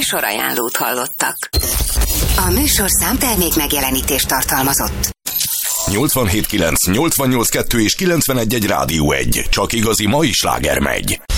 Műsorajánlót hallottak. A műsorszám termék megjelenítést tartalmazott. 87.9, 88.2 és 91.1 Rádió 1. Csak igazi mai sláger megy.